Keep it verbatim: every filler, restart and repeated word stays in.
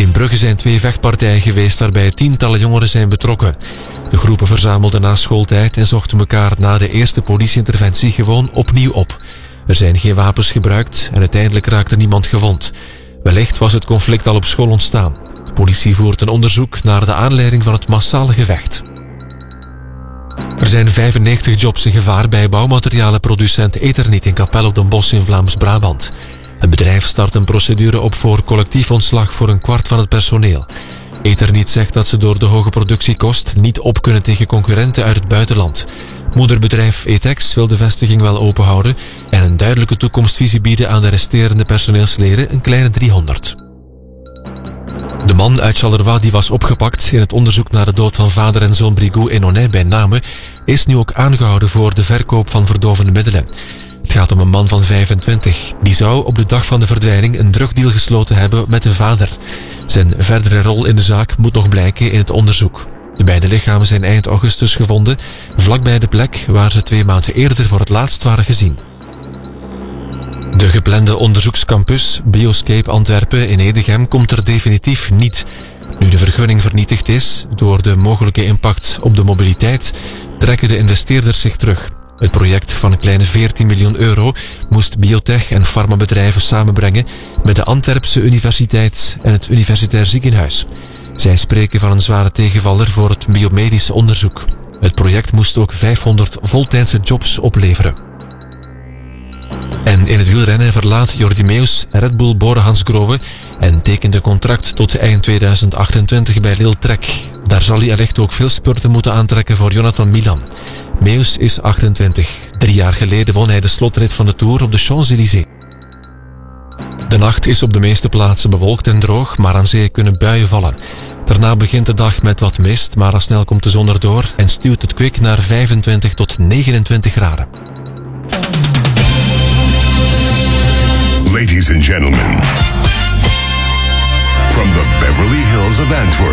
In Brugge zijn twee vechtpartijen geweest waarbij tientallen jongeren zijn betrokken. De groepen verzamelden na schooltijd en zochten elkaar na de eerste politieinterventie gewoon opnieuw op. Er zijn geen wapens gebruikt en uiteindelijk raakte niemand gewond. Wellicht was het conflict al op school ontstaan. De politie voert een onderzoek naar de aanleiding van het massale gevecht. Er zijn vijfennegentig jobs in gevaar bij bouwmaterialenproducent Eternit in Kapelle op den Bosch in Vlaams-Brabant. Het bedrijf start een procedure op voor collectief ontslag voor een kwart van het personeel. Eternit zegt dat ze door de hoge productiekost niet op kunnen tegen concurrenten uit het buitenland. Moederbedrijf Etex wil de vestiging wel openhouden en een duidelijke toekomstvisie bieden aan de resterende personeelsleden, een kleine driehonderd. De man uit Charleroi die was opgepakt in het onderzoek naar de dood van vader en zoon Brigou in Onay bij Namen, is nu ook aangehouden voor de verkoop van verdovende middelen. Het gaat om een man van vijfentwintig. Die zou op de dag van de verdwijning een drugdeal gesloten hebben met de vader. Zijn verdere rol in de zaak moet nog blijken in het onderzoek. De beide lichamen zijn eind augustus gevonden, vlakbij de plek waar ze twee maanden eerder voor het laatst waren gezien. De geplande onderzoekscampus Bioscape Antwerpen in Edegem komt er definitief niet. Nu de vergunning vernietigd is door de mogelijke impact op de mobiliteit, trekken de investeerders zich terug. Het project van een kleine veertien miljoen euro moest biotech- en farmabedrijven samenbrengen met de Antwerpse Universiteit en het Universitair Ziekenhuis. Zij spreken van een zware tegenvaller voor het biomedisch onderzoek. Het project moest ook vijfhonderd voltijdse jobs opleveren. En in het wielrennen verlaat Jordi Meeus Red Bull Bora-Hansgrohe en tekent een contract tot eind tweeduizend achtentwintig bij Lille Trek. Daar zal hij wellicht ook veel spurten moeten aantrekken voor Jonathan Milan. Meeus is achtentwintig. Drie jaar geleden won hij de slotrit van de Tour op de Champs-Élysées. De nacht is op de meeste plaatsen bewolkt en droog, maar aan zee kunnen buien vallen. Daarna begint de dag met wat mist, maar al snel komt de zon erdoor en stuwt het kwik naar vijfentwintig tot negenentwintig graden. Ladies and gentlemen, from the Beverly Hills of Antwerp.